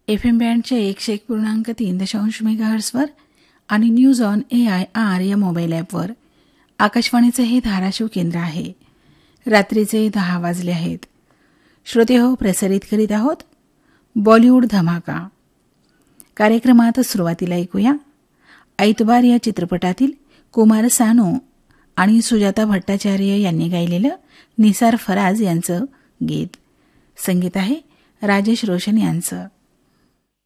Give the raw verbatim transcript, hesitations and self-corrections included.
F M बँडच्या एकशे एक पूर्णांक तीन दशांश मेगाहर्सवर आणि news on A I R या मोबाईल ॲपवर. आकाशवाणीचं हे धाराशिव केंद्र आहे. रात्रीचे दहा वाजले आहेत. श्रोते हो, प्रसारित करीत आहोत बॉलिवूड धमाका. कार्यक्रमात सुरुवातीला ऐकूया ऐतबार या चित्रपटातील कुमार सानू आणि सुजाता भट्टाचार्य यांनी गायलेलं निसार फराज यांचं गीत. संगीत आहे राजेश रोशन यांचं.